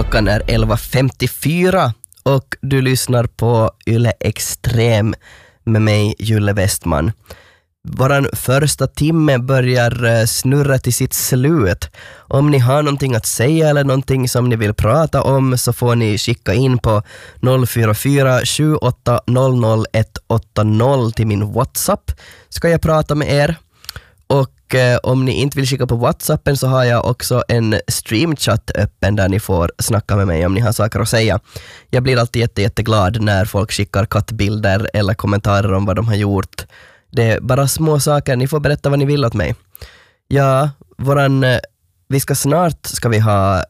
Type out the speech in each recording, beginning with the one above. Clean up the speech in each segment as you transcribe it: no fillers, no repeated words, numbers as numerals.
Klockan är 11.54 och du lyssnar på Yle Extrem med mig, Julle Westman. Våran första timme börjar snurra till sitt slut. Om ni har någonting att säga eller någonting som ni vill prata om så får ni skicka in på 044 78 00 180 till min WhatsApp. Ska jag prata med er? Och om ni inte vill skicka på WhatsAppen så har jag också en streamchat öppen där ni får snacka med mig om ni har saker att säga. Jag blir alltid jätteglad när folk skickar kattbilder eller kommentarer om vad de har gjort. Det är bara små saker, ni får berätta vad ni vill åt mig. Ja, snart ska vi ha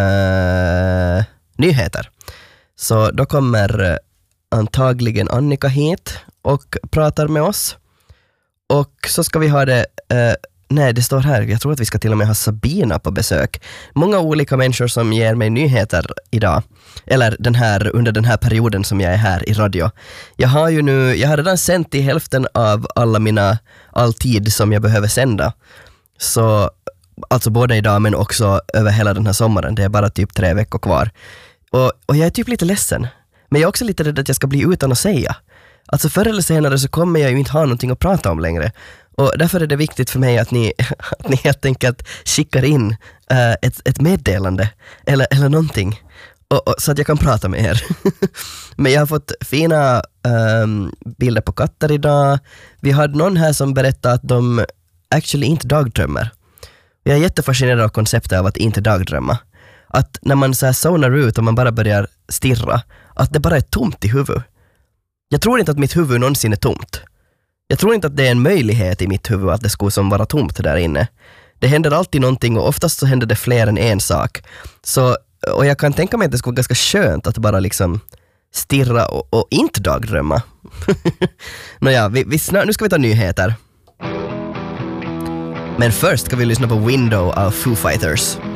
nyheter. Så då kommer antagligen Annika hit och pratar med oss. Och så ska vi ha det, det står här, jag tror att vi ska till och med ha Sabina på besök. Många olika människor som ger mig nyheter idag. Eller under den här perioden som jag är här i radio. Jag har redan sänt i hälften av all tid som jag behöver sända. Så, alltså både idag men också över hela den här sommaren. Det är bara typ 3 veckor kvar. Och jag är typ lite ledsen. Men jag är också lite rädd att jag ska bli utan att säga. Alltså förr eller senare så kommer jag ju inte ha någonting att prata om längre. Och därför är det viktigt för mig att ni helt enkelt skickar in ett meddelande eller någonting. Så att jag kan prata med er. Men jag har fått fina bilder på katter idag. Vi hade någon här som berättade att de actually inte dagdrömmer. Jag är jättefascinerad av konceptet av att inte dagdrömma. Att när man så här zonar ut och man bara börjar stirra, att det bara är tomt i huvudet. Jag tror inte att mitt huvud någonsin är tomt. Jag tror inte att det är en möjlighet i mitt huvud att det skulle som vara tomt där inne. Det händer alltid någonting och oftast så händer det fler än en sak. Och jag kan tänka mig att det skulle vara ganska skönt att bara liksom stirra och inte dagdrömma. Nåja, nu ska vi ta nyheter. Men först ska vi lyssna på Window av Foo Fighters.